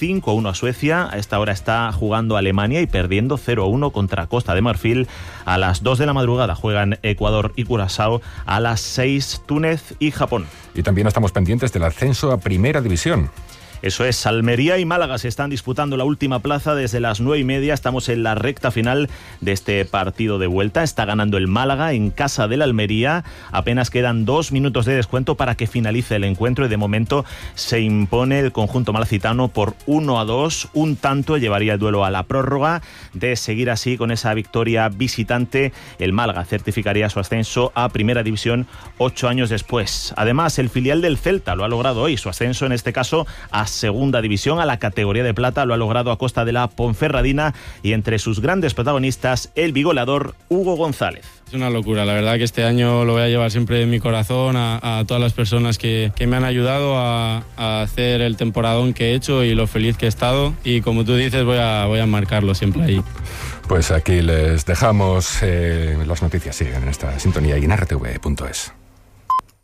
5-1 a Suecia. A esta hora está jugando Alemania y perdiendo 0-1 contra Costa de Marfil. A las 2 de la madrugada juegan Ecuador y Curazao. A las 6 Túnez y Japón. Y también estamos pendientes del ascenso a Primera División. Eso es, Almería y Málaga se están disputando la última plaza desde las 9:30. Estamos en la recta final de este partido de vuelta. Está ganando el Málaga en casa del Almería. Apenas quedan 2 minutos de descuento para que finalice el encuentro y de momento se impone el conjunto malacitano por 1-2. Un tanto llevaría el duelo a la prórroga. De seguir así con esa victoria visitante, el Málaga certificaría su ascenso a Primera División 8 años después. Además, el filial del Celta lo ha logrado hoy. Su ascenso, en este caso, a Segunda División, a la categoría de plata, lo ha logrado a costa de la Ponferradina y entre sus grandes protagonistas, el bigoleador Hugo González. Es una locura, la verdad que este año lo voy a llevar siempre en mi corazón a todas las personas que me han ayudado a hacer el temporadón que he hecho y lo feliz que he estado, y como tú dices voy a marcarlo siempre ahí. Pues aquí les dejamos, las noticias siguen en esta sintonía y en rtv.es.